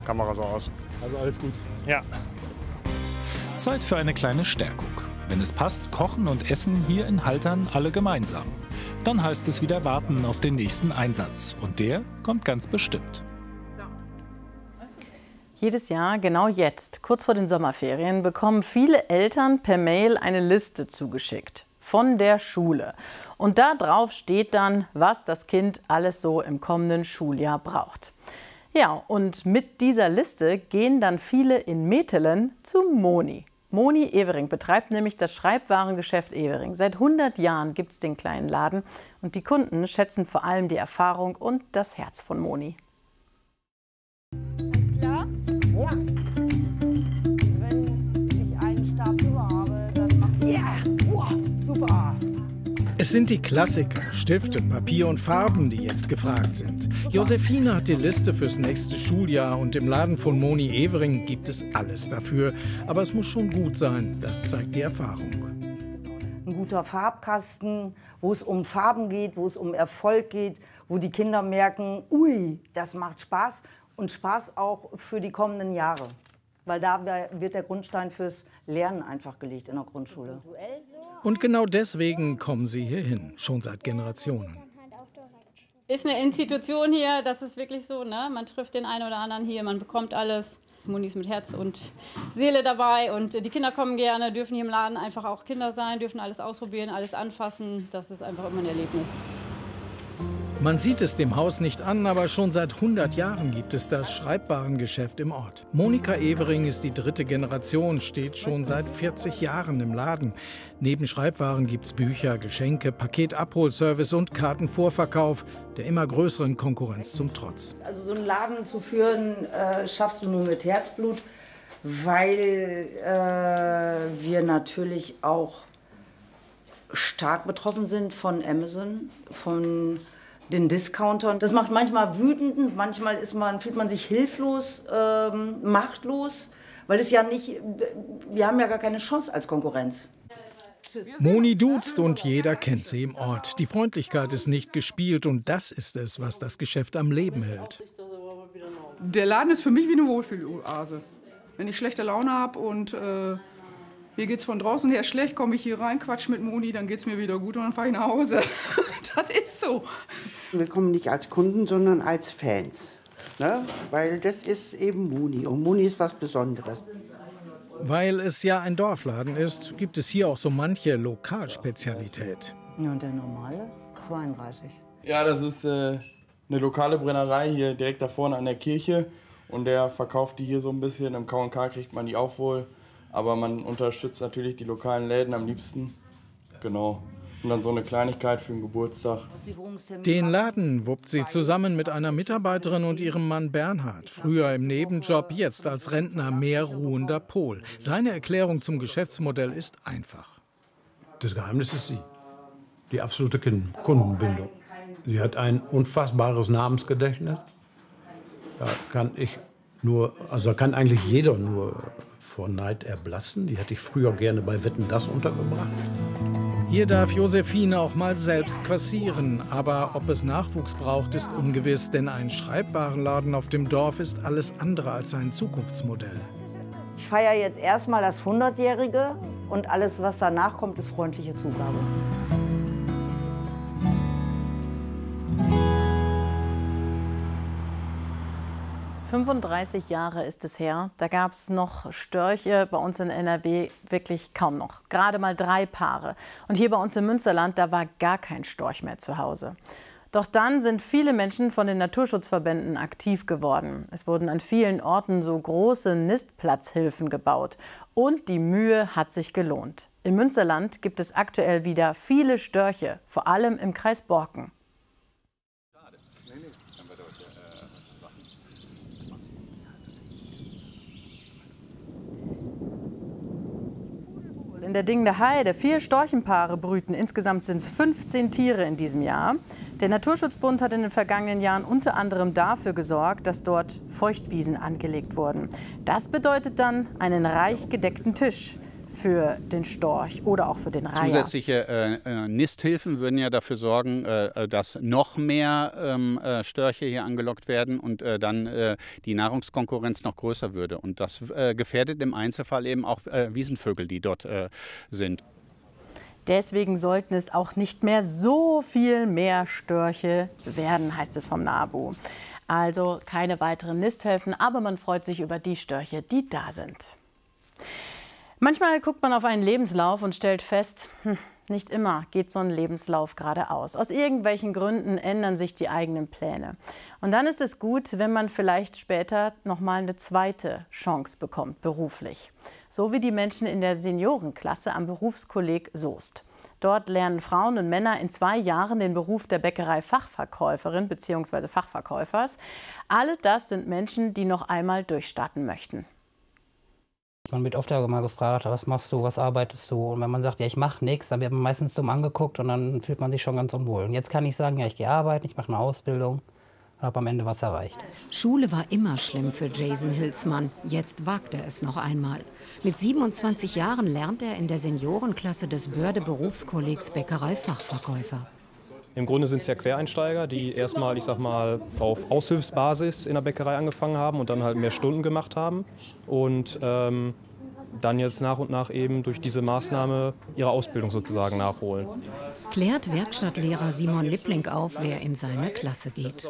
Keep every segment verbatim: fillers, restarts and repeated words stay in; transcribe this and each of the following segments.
Kamera so aus. Also alles gut. Ja. Zeit für eine kleine Stärkung. Wenn es passt, kochen und essen hier in Haltern alle gemeinsam. Dann heißt es wieder warten auf den nächsten Einsatz. Und der kommt ganz bestimmt. Jedes Jahr, genau jetzt, kurz vor den Sommerferien, bekommen viele Eltern per Mail eine Liste zugeschickt. Von der Schule. Und da drauf steht dann, was das Kind alles so im kommenden Schuljahr braucht. Ja, und mit dieser Liste gehen dann viele in Metelen zu Moni. Moni Evering betreibt nämlich das Schreibwarengeschäft Evering. Seit hundert Jahren gibt es den kleinen Laden und die Kunden schätzen vor allem die Erfahrung und das Herz von Moni. Ist klar? Ja. Wenn ich einen Stab drüber habe, dann macht ja, wow, super. Es sind die Klassiker, Stifte, Papier und Farben, die jetzt gefragt sind. Josephine hat die Liste fürs nächste Schuljahr und im Laden von Moni Evering gibt es alles dafür. Aber es muss schon gut sein, das zeigt die Erfahrung. Ein guter Farbkasten, wo es um Farben geht, wo es um Erfolg geht, wo die Kinder merken, ui, das macht Spaß und Spaß auch für die kommenden Jahre. Weil da wird der Grundstein fürs Lernen einfach gelegt in der Grundschule. Und genau deswegen kommen sie hier hin, schon seit Generationen. Ist eine Institution hier, das ist wirklich so, ne? Man trifft den einen oder anderen hier, man bekommt alles. Moni ist mit Herz und Seele dabei und die Kinder kommen gerne, dürfen hier im Laden einfach auch Kinder sein, dürfen alles ausprobieren, alles anfassen. Das ist einfach immer ein Erlebnis. Man sieht es dem Haus nicht an, aber schon seit hundert Jahren gibt es das Schreibwarengeschäft im Ort. Monika Evering ist die dritte Generation, steht schon seit vierzig Jahren im Laden. Neben Schreibwaren gibt es Bücher, Geschenke, Paketabholservice und Kartenvorverkauf, der immer größeren Konkurrenz zum Trotz. Also so einen Laden zu führen, äh, schaffst du nur mit Herzblut, weil äh, wir natürlich auch stark betroffen sind von Amazon, von den Discountern. Das macht manchmal wütend, manchmal ist man, fühlt man sich hilflos, ähm, machtlos, weil es ja nicht, wir haben ja gar keine Chance als Konkurrenz. Moni duzt und jeder kennt sie im Ort. Die Freundlichkeit ist nicht gespielt und das ist es, was das Geschäft am Leben hält. Der Laden ist für mich wie eine Wohlfühloase. Wenn ich schlechte Laune habe und äh, mir geht's von draußen her schlecht, komme ich hier rein, quatsch mit Moni, dann geht's mir wieder gut und dann fahre ich nach Hause. Das ist so. Wir kommen nicht als Kunden, sondern als Fans. Ne? Weil das ist eben Moni und Moni ist was Besonderes. Weil es ja ein Dorfladen ist, gibt es hier auch so manche Lokalspezialität. Ja, und der normale? zweiunddreißig. Ja, das ist äh, eine lokale Brennerei hier direkt da vorne an der Kirche. Und der verkauft die hier so ein bisschen. Im K und K kriegt man die auch wohl. Aber man unterstützt natürlich die lokalen Läden am liebsten. Genau. Und dann so eine Kleinigkeit für den Geburtstag. Den Laden wuppt sie zusammen mit einer Mitarbeiterin und ihrem Mann Bernhard. Früher im Nebenjob, jetzt als Rentner mehr ruhender Pol. Seine Erklärung zum Geschäftsmodell ist einfach. Das Geheimnis ist sie. Die absolute Kundenbindung. Sie hat ein unfassbares Namensgedächtnis. Da kann ich nur, also da kann eigentlich jeder nur vor Neid erblassen. Die hätte ich früher gerne bei Wetten, das untergebracht. Hier darf Josephine auch mal selbst kassieren. Aber ob es Nachwuchs braucht, ist ungewiss. Denn ein Schreibwarenladen auf dem Dorf ist alles andere als ein Zukunftsmodell. Ich feiere jetzt erstmal das hundertjährige und alles, was danach kommt, ist freundliche Zugabe. fünfunddreißig Jahre ist es her, da gab es noch Störche bei uns in N R W wirklich kaum noch. Gerade mal drei Paare. Und hier bei uns im Münsterland, da war gar kein Storch mehr zu Hause. Doch dann sind viele Menschen von den Naturschutzverbänden aktiv geworden. Es wurden an vielen Orten so große Nistplatzhilfen gebaut. Und die Mühe hat sich gelohnt. Im Münsterland gibt es aktuell wieder viele Störche, vor allem im Kreis Borken. In der Dingender Heide vier Storchenpaare brüten. Insgesamt sind es fünfzehn Tiere in diesem Jahr. Der Naturschutzbund hat in den vergangenen Jahren unter anderem dafür gesorgt, dass dort Feuchtwiesen angelegt wurden. Das bedeutet dann einen reich gedeckten Tisch. für den Storch oder auch für den Reiher. Zusätzliche äh, äh, Nisthilfen würden ja dafür sorgen, äh, dass noch mehr ähm, äh, Störche hier angelockt werden und äh, dann äh, die Nahrungskonkurrenz noch größer würde. Und das äh, gefährdet im Einzelfall eben auch äh, Wiesenvögel, die dort äh, sind. Deswegen sollten es auch nicht mehr so viel mehr Störche werden, heißt es vom NABU. Also keine weiteren Nisthilfen, aber man freut sich über die Störche, die da sind. Manchmal guckt man auf einen Lebenslauf und stellt fest, hm, nicht immer geht so ein Lebenslauf geradeaus. Aus irgendwelchen Gründen ändern sich die eigenen Pläne. Und dann ist es gut, wenn man vielleicht später noch mal eine zweite Chance bekommt, beruflich. So wie die Menschen in der Seniorenklasse am Berufskolleg Soest. Dort lernen Frauen und Männer in zwei Jahren den Beruf der Bäckerei-Fachverkäuferin bzw. Fachverkäufers. Alle das sind Menschen, die noch einmal durchstarten möchten. Man wird oft mal gefragt, was machst du, was arbeitest du? Und wenn man sagt, ja, ich mache nichts, dann wird man meistens dumm angeguckt und dann fühlt man sich schon ganz unwohl. Und jetzt kann ich sagen, ja, ich gehe arbeiten, ich mache eine Ausbildung und habe am Ende was erreicht. Schule war immer schlimm für Jason Hilsmann. Jetzt wagt er es noch einmal. Mit siebenundzwanzig Jahren lernt er in der Seniorenklasse des Börde Berufskollegs Bäckerei-Fachverkäufer. Im Grunde sind es ja Quereinsteiger, die erstmal, ich sag mal, auf Aushilfsbasis in der Bäckerei angefangen haben und dann halt mehr Stunden gemacht haben und ähm, dann jetzt nach und nach eben durch diese Maßnahme ihre Ausbildung sozusagen nachholen. Klärt Werkstattlehrer Simon Lippling auf, wer in seine Klasse geht.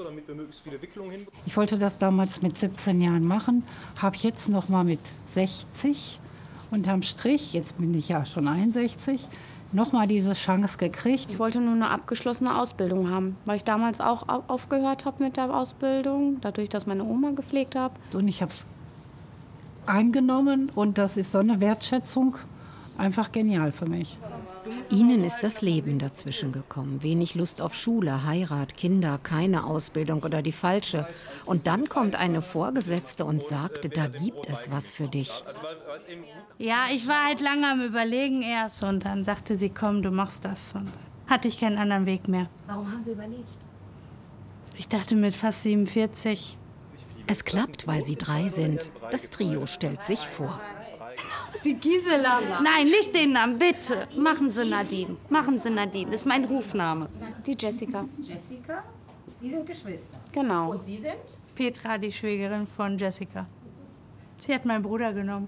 Ich wollte das damals mit siebzehn Jahren machen, habe jetzt noch mal mit sechzig unterm Strich, jetzt bin ich ja schon einundsechzig, noch mal diese Chance gekriegt. Ich wollte nur eine abgeschlossene Ausbildung haben, weil ich damals auch aufgehört habe mit der Ausbildung, dadurch, dass meine Oma gepflegt habe. Und ich habe es eingenommen und das ist so eine Wertschätzung, einfach genial für mich. Ihnen ist das Leben dazwischen gekommen. Wenig Lust auf Schule, Heirat, Kinder, keine Ausbildung oder die falsche. Und dann kommt eine Vorgesetzte und sagt, da gibt es was für dich. Ja, ich war halt lange am Überlegen erst und dann sagte sie, komm, du machst das. Und hatte ich keinen anderen Weg mehr. Warum haben Sie überlegt? Ich dachte mit fast siebenundvierzig. Es klappt, weil sie drei sind. Das Trio stellt sich vor. Die Gisela. Nein, nicht den Namen, bitte. Machen Sie Nadine. Machen Sie Nadine. Das ist mein Rufname. Die Jessica. Jessica? Sie sind Geschwister. Genau. Und Sie sind? Petra, die Schwägerin von Jessica. Sie hat meinen Bruder genommen.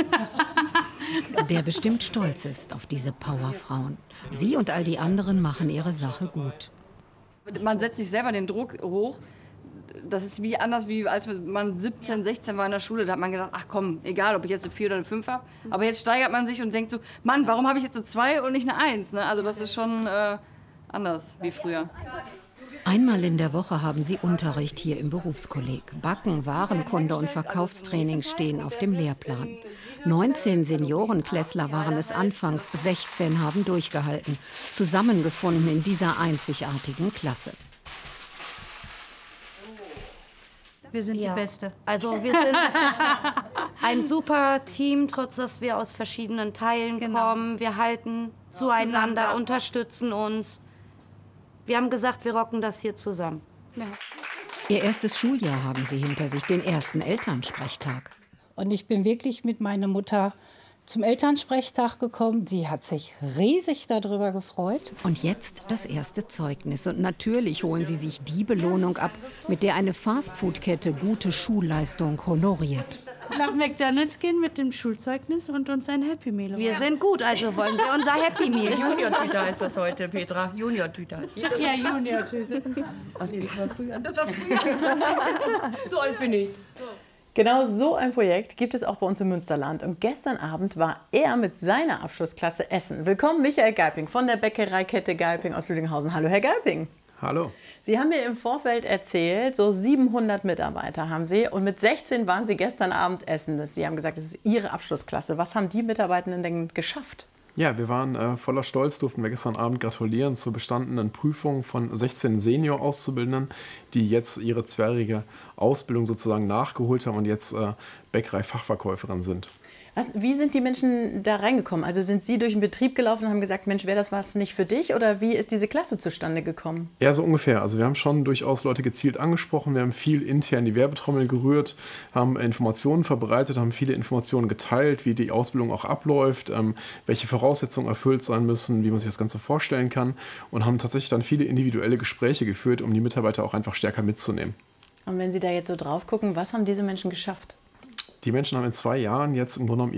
Der bestimmt stolz ist auf diese Powerfrauen. Sie und all die anderen machen ihre Sache gut. Man setzt sich selber den Druck hoch. Das ist wie anders, wie als man siebzehn, sechzehn war in der Schule. Da hat man gedacht, ach komm, egal, ob ich jetzt eine vier oder eine fünf habe. Aber jetzt steigert man sich und denkt so, Mann, warum habe ich jetzt eine zwei und nicht eine eins? Ne? Also das ist schon äh, anders wie früher. Einmal in der Woche haben sie Unterricht hier im Berufskolleg. Backen, Warenkunde und Verkaufstraining stehen auf dem Lehrplan. neunzehn Seniorenklässler waren es anfangs, sechzehn haben durchgehalten. Zusammengefunden in dieser einzigartigen Klasse. Wir sind Ja. die Beste. Also wir sind ein super Team, trotz dass wir aus verschiedenen Teilen kommen. Wir halten zueinander, Zusammen. unterstützen uns. Wir haben gesagt, wir rocken das hier zusammen. Ja. Ihr erstes Schuljahr haben sie hinter sich, den ersten Elternsprechtag. Und ich bin wirklich mit meiner Mutter zum Elternsprechtag gekommen. Sie hat sich riesig darüber gefreut. Und jetzt das erste Zeugnis. Und natürlich holen sie sich die Belohnung ab, mit der eine Fastfood-Kette gute Schulleistung honoriert. Nach McDonald's gehen mit dem Schulzeugnis und uns ein Happy Meal. Wir sind gut, also wollen wir unser Happy Meal. Junior-Tüte heißt das heute, Petra. Junior-Tüte heißt das. Ja, Junior-Tüte. Ach nee, das war früher. Das war früher. So alt bin ich. Genau so ein Projekt gibt es auch bei uns im Münsterland. Und gestern Abend war er mit seiner Abschlussklasse essen. Willkommen, Michael Geiping von der Bäckereikette Geiping aus Lüdinghausen. Hallo, Herr Geiping. Hallo. Sie haben mir im Vorfeld erzählt, so siebenhundert Mitarbeiter haben Sie. Und mit sechzehn waren Sie gestern Abend essen. Sie haben gesagt, das ist Ihre Abschlussklasse. Was haben die Mitarbeitenden denn geschafft? Ja, wir waren äh, voller Stolz, durften wir gestern Abend gratulieren zur bestandenen Prüfung von sechzehn Senior-Auszubildenden, die jetzt ihre zweijährige Ausbildung sozusagen nachgeholt haben und jetzt äh, Bäckerei-Fachverkäuferin sind. Was, wie sind die Menschen da reingekommen? Also sind Sie durch den Betrieb gelaufen und haben gesagt, Mensch, wäre das was nicht für dich? Oder wie ist diese Klasse zustande gekommen? Ja, so ungefähr. Also wir haben schon durchaus Leute gezielt angesprochen. Wir haben viel intern die Werbetrommel gerührt, haben Informationen verbreitet, haben viele Informationen geteilt, wie die Ausbildung auch abläuft, ähm, welche Voraussetzungen erfüllt sein müssen, wie man sich das Ganze vorstellen kann und haben tatsächlich dann viele individuelle Gespräche geführt, um die Mitarbeiter auch einfach stärker mitzunehmen. Und wenn Sie da jetzt so drauf gucken, was haben diese Menschen geschafft? Die Menschen haben in zwei Jahren jetzt im Grunde genommen